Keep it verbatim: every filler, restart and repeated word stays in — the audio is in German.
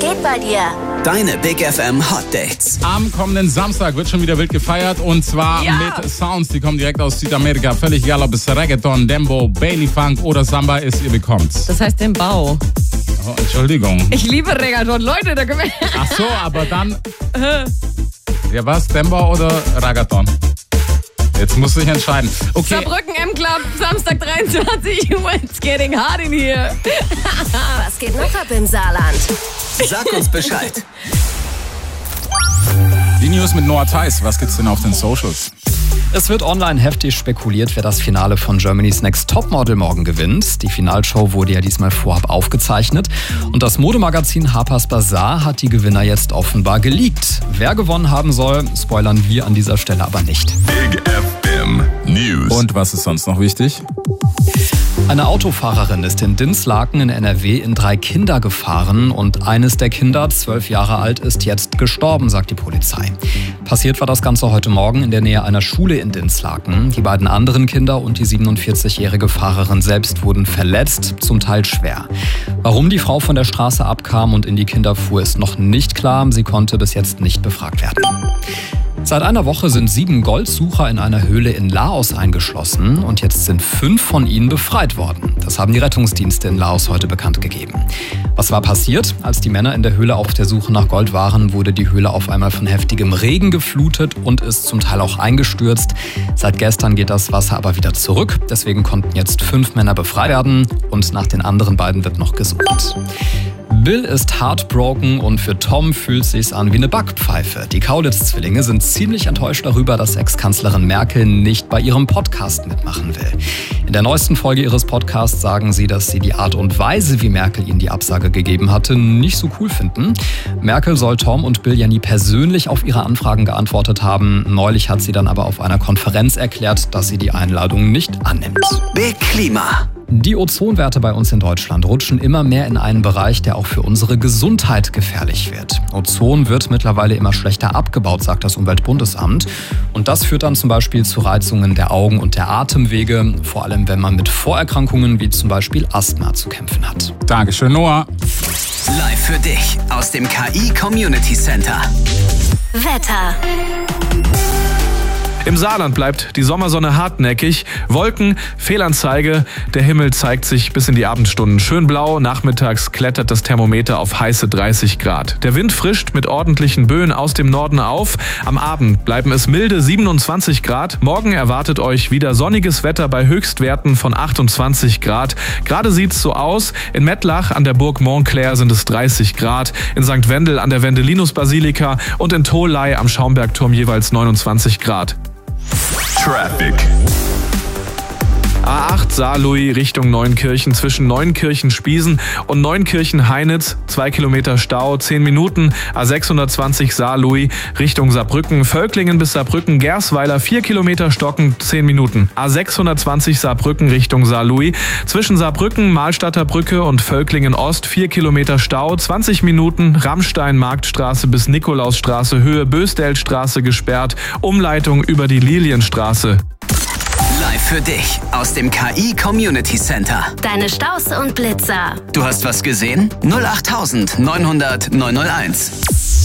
geht bei dir? Deine Big F M Hot Dates. Am kommenden Samstag wird schon wieder wild gefeiert und zwar Ja. mit Sounds, die kommen direkt aus Südamerika. Völlig egal, ob es Reggaeton, Dembo, Bailey Funk oder Samba ist, ihr bekommt's. Das heißt den Bau. Oh, Entschuldigung. Ich liebe Reggaeton. Leute, da können wir... Ach so, aber dann... Ja was, Dembo oder Reggaeton? Jetzt musst du dich entscheiden. Okay. Saarbrücken M-Club, Samstag dreiundzwanzig Uhr. It's getting hard in here. Was geht noch ab im Saarland? Sag uns Bescheid. Die News mit Noah Theis. Was gibt's denn auf den Socials? Es wird online heftig spekuliert, wer das Finale von Germany's Next Topmodel morgen gewinnt. Die Finalshow wurde ja diesmal vorab aufgezeichnet. Und das Modemagazin Harper's Bazaar hat die Gewinner jetzt offenbar geleakt. Wer gewonnen haben soll, spoilern wir an dieser Stelle aber nicht. Big F M News. Und was ist sonst noch wichtig? Eine Autofahrerin ist in Dinslaken in N R W in drei Kinder gefahren und eines der Kinder, zwölf Jahre alt, ist jetzt gestorben, sagt die Polizei. Passiert war das Ganze heute Morgen in der Nähe einer Schule in Dinslaken. Die beiden anderen Kinder und die siebenundvierzigjährige Fahrerin selbst wurden verletzt, zum Teil schwer. Warum die Frau von der Straße abkam und in die Kinder fuhr, ist noch nicht klar. Sie konnte bis jetzt nicht befragt werden. Seit einer Woche sind sieben Goldsucher in einer Höhle in Laos eingeschlossen und jetzt sind fünf von ihnen befreit worden. Das haben die Rettungsdienste in Laos heute bekannt gegeben. Was war passiert? Als die Männer in der Höhle auf der Suche nach Gold waren, wurde die Höhle auf einmal von heftigem Regen geflutet und ist zum Teil auch eingestürzt. Seit gestern geht das Wasser aber wieder zurück. Deswegen konnten jetzt fünf Männer befreit werden und nach den anderen beiden wird noch gesucht. Bill ist heartbroken und für Tom fühlt sich's an wie eine Backpfeife. Die Kaulitz-Zwillinge sind ziemlich enttäuscht darüber, dass Ex-Kanzlerin Merkel nicht bei ihrem Podcast mitmachen will. In der neuesten Folge ihres Podcasts sagen sie, dass sie die Art und Weise, wie Merkel ihnen die Absage gegeben hatte, nicht so cool finden. Merkel soll Tom und Bill ja nie persönlich auf ihre Anfragen geantwortet haben. Neulich hat sie dann aber auf einer Konferenz erklärt, dass sie die Einladung nicht annimmt. Big Klima. Die Ozonwerte bei uns in Deutschland rutschen immer mehr in einen Bereich, der auch für unsere Gesundheit gefährlich wird. Ozon wird mittlerweile immer schlechter abgebaut, sagt das Umweltbundesamt. Und das führt dann zum Beispiel zu Reizungen der Augen und der Atemwege, vor allem wenn man mit Vorerkrankungen wie zum Beispiel Asthma zu kämpfen hat. Dankeschön, Noah. Live für dich aus dem K I Community Center. Wetter. Im Saarland bleibt die Sommersonne hartnäckig. Wolken, Fehlanzeige. Der Himmel zeigt sich bis in die Abendstunden schön blau. Nachmittags klettert das Thermometer auf heiße dreißig Grad. Der Wind frischt mit ordentlichen Böen aus dem Norden auf. Am Abend bleiben es milde siebenundzwanzig Grad. Morgen erwartet euch wieder sonniges Wetter bei Höchstwerten von achtundzwanzig Grad. Gerade sieht's so aus. In Mettlach an der Burg Montclair sind es dreißig Grad. In Sankt Wendel an der Wendelinus-Basilika und in Tholey am Schaumbergturm jeweils neunundzwanzig Grad. Traffic. A acht Saarlouis Richtung Neunkirchen zwischen Neunkirchen-Spiesen und Neunkirchen-Heinitz. Zwei Kilometer Stau, zehn Minuten. A sechshundertzwanzig Saarlouis Richtung Saarbrücken. Völklingen bis Saarbrücken, Gersweiler, vier Kilometer Stocken, zehn Minuten. A sechshundertzwanzig Saarbrücken Richtung Saarlouis. Zwischen Saarbrücken, Mahlstadter Brücke und Völklingen Ost, vier Kilometer Stau, zwanzig Minuten. Rammstein-Marktstraße bis Nikolausstraße, Höhe Bösdelstraße gesperrt. Umleitung über die Lilienstraße. Live für dich aus dem K I Community Center. Deine Staus und Blitzer. Du hast was gesehen? null acht neunhundert neunhunderteins.